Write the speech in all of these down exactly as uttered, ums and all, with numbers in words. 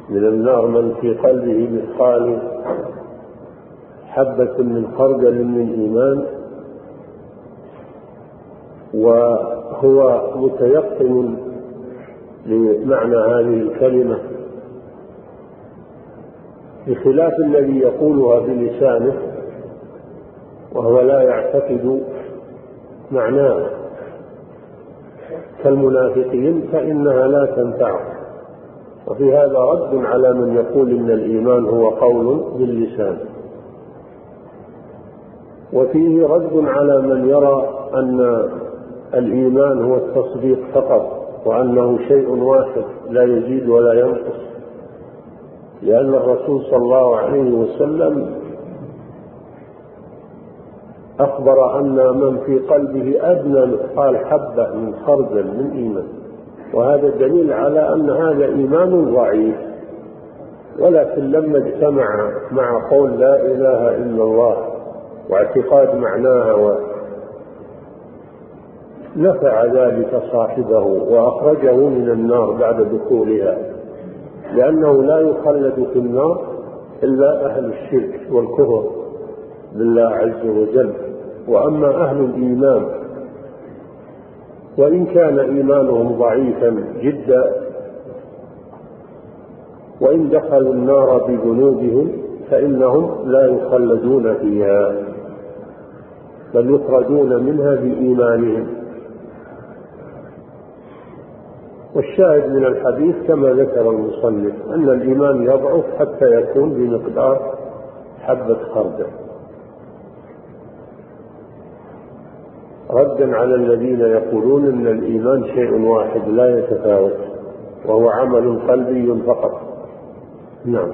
من النار من في قلبه مثقال حبة من خردل من إيمان وهو متيقن لمعنى هذه الكلمة، بخلاف الذي يقولها بلسانه وهو لا يعتقد معناه كالمنافقين، فإنها لا تنفعه. وفي هذا رد على من يقول إن الإيمان هو قول باللسان، وفيه رد على من يرى أن الإيمان هو التصديق فقط وأنه شيء واحد لا يزيد ولا ينقص، لأن الرسول صلى الله عليه وسلم أخبر أن من في قلبه أدنى مثقال حبة من خردل من إيمان، وهذا دليل على أن هذا إيمان ضعيف. ولكن لما اجتمع مع قول لا إله إلا الله واعتقاد معناها نفع ذلك صاحبه وأخرجه من النار بعد دخولها، لأنه لا يخلد في النار إلا أهل الشرك والكفر بالله عز وجل. وأما أهل الإيمان وإن كان إيمانهم ضعيفا جدا وإن دخلوا النار بذنوبهم فإنهم لا يخلدون فيها بل يخرجون منها بإيمانهم. والشاهد من الحديث كما ذكر المصنف أن الإيمان يضعف حتى يكون بمقدار حبة خردل، ردا على الذين يقولون ان الإيمان شيء واحد لا يتفاوت وهو عمل قلبي فقط. نعم.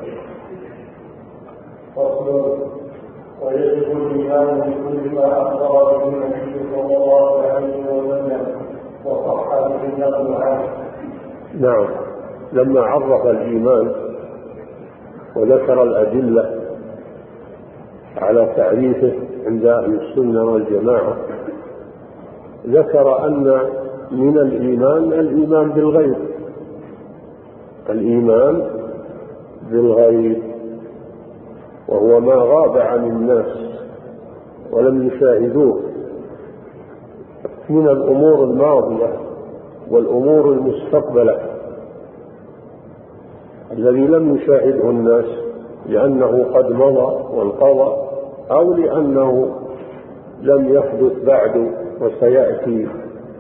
ويجب الإيمان بكل ما أخبر به النبي صلى الله عليه وسلم وصح به النقل عنه. نعم. لما عرف الإيمان وذكر الأدلة على تعريفه عند أهل السنة والجماعة ذكر أن من الإيمان الإيمان بالغيب، الإيمان بالغيب وهو ما غاب عن الناس ولم يشاهدوه من الأمور الماضية والأمور المستقبلة الذي لم يشاهده الناس لأنه قد مضى وانقضى أو لأنه لم يحدث بعد وسيأتي،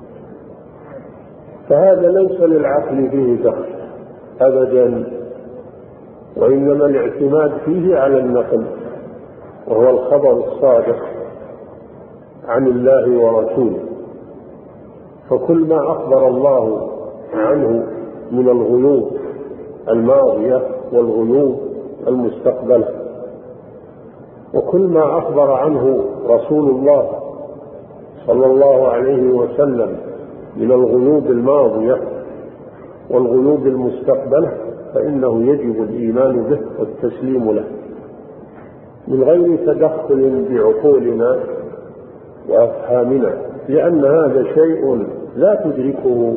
فهذا ليس للعقل فيه دخل أبدا، وإنما الاعتماد فيه على النقل وهو الخبر الصادق عن الله ورسوله. فكل ما أخبر الله عنه من الغيوب الماضية والغيوب المستقبلة وكل ما أخبر عنه رسول الله صلى الله عليه وسلم من الغيوب الماضية والغيوب المستقبلة فإنه يجب الإيمان به والتسليم له من غير تدخل بعقولنا وأفهامنا، لأن هذا شيء لا تدركه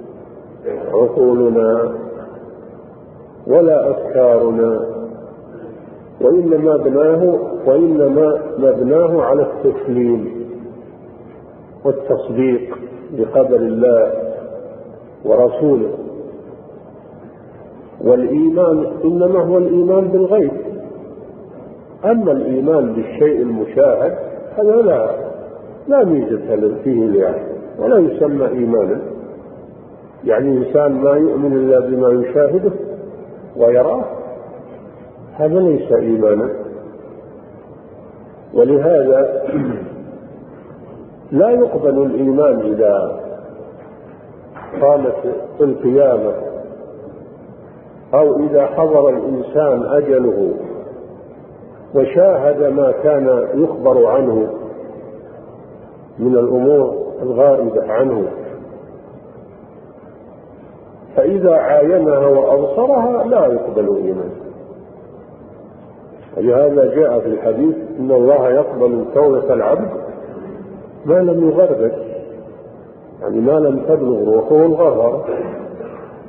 عقولنا ولا أفكارنا، وإنما مبناه وإنما مبناه على التسليم والتصديق بقدر الله ورسوله. والإيمان إنما هو الإيمان بالغيب، أما الإيمان بالشيء المشاهد هذا لا لا ميزة فيه لأحد ولا يسمى إيمانا. يعني إنسان ما يؤمن إلا بما يشاهده ويراه هذا ليس إيمانا. ولهذا لا يقبل الإيمان إذا قامت القيامة أو إذا حضر الإنسان أجله وشاهد ما كان يخبر عنه من الأمور الغائبة عنه، فإذا عاينها وأبصرها لا يقبل إيمان. ولهذا جاء في الحديث إن الله يقبل توبة العبد ما لم يغرغر، يعني ما لم تبلغ روحه الغرغر.